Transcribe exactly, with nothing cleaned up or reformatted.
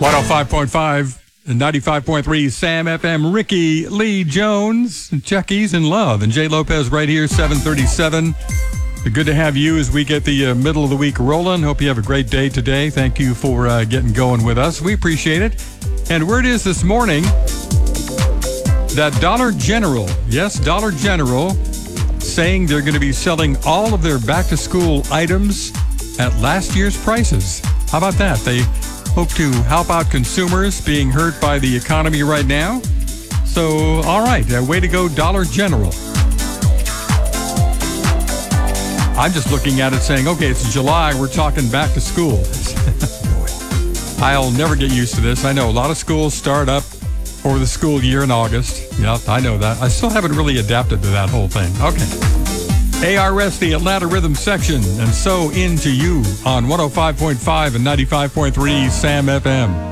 one oh five point five and ninety-five point three Sam F M. Ricky Lee Jones, Chucky's in Love, and Jay Lopez right here, seven thirty-seven. Good to have you as we get the uh, middle of the week rolling. Hope you have a great day today. Thank you for uh, getting going with us. We appreciate it. And where it is this morning, that Dollar General, yes, Dollar General, saying they're going to be selling all of their back-to-school items at last year's prices. How about that? They hope to help out consumers being hurt by the economy right now. So, all right, uh, way to go, Dollar General. I'm just looking at it saying, okay, it's July, we're talking back to school. I'll never get used to this. I know a lot of schools start up for the school year in August. Yeah, I know that. I still haven't really adapted to that whole thing. Okay. A R S, the Atlanta Rhythm Section, and so into you on one oh five point five and ninety-five point three Sam F M.